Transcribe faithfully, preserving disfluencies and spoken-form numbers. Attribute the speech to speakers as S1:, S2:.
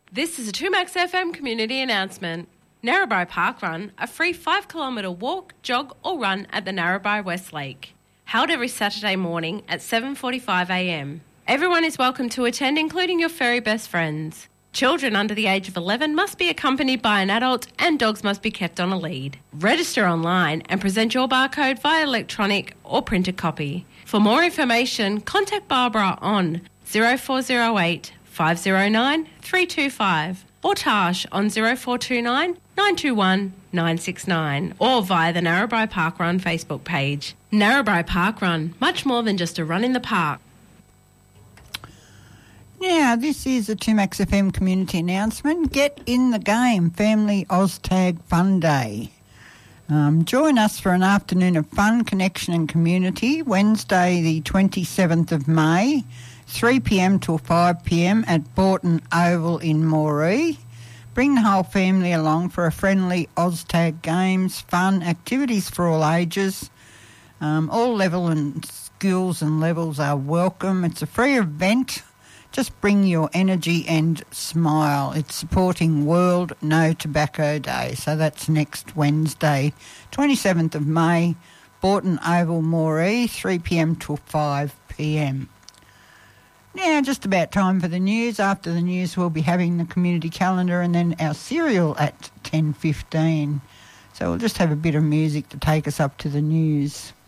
S1: This is a two Max F M community announcement. Narrabri Park Run, a free five kilometre walk, jog or run at the Narrabri West Lake. Held every Saturday morning at seven forty-five a m. Everyone is welcome to attend, including your furry best friends. Children under the age of eleven must be accompanied by an adult and dogs must be kept on a lead. Register online and present your barcode via electronic or printed copy. For more information, contact Barbara on zero four zero eight, five zero nine, three two five or Tash on zero four two nine, nine two one, nine six nine or via the Narrabri Park Run Facebook page. Narrabri Park Run, much more than just a run in the park.
S2: Now, this is a two Max F M community announcement. Get in the game, Family OzTag Fun Day. Um, join us for an afternoon of fun, connection and community, Wednesday the twenty-seventh of May, three p m till five p m at Borton Oval in Moree. Bring the whole family along for a friendly OzTag games, fun, activities for all ages. Um, all level and skills and levels are welcome. It's a free event. Just bring your energy and smile. It's supporting World No Tobacco Day. So that's next Wednesday, twenty-seventh of May, Borton Oval, Moree, three p m till five p m. Now, just about time for the news. After the news, we'll be having the community calendar and then our cereal at ten fifteen. So we'll just have a bit of music to take us up to the news.